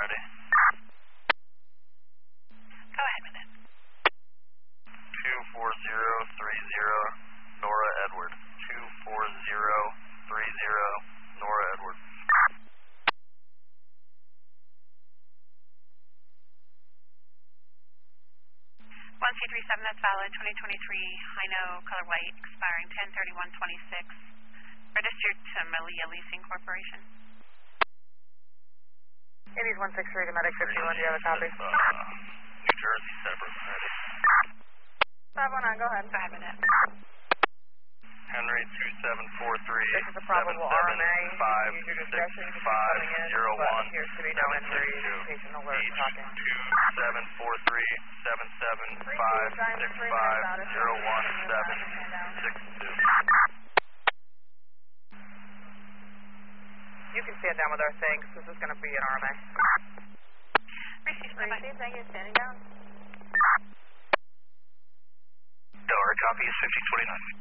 ready. Go ahead with it. 24030 Nora Edward. 24030 Nora Edward. 1237, that's valid. 2023 Hino color white, expiring 10/31/26. Registered to Malia Leasing Corporation. Indies 163 to Medic 51, do you have a copy? New Jersey separate, ready. 519, go ahead. Go ahead with it. Henry 2743 This is a probable RMA. Use your discretion to keep coming in, but appears to be no injuries. Patient alert, talking. 2743 775 65 You can stand down with our things. This is going to be an RMA. Received, bye-bye. Thank you, standing down. Delaware copy is 1529.